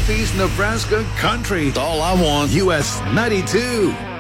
Northeast Nebraska country. All I want. US 92.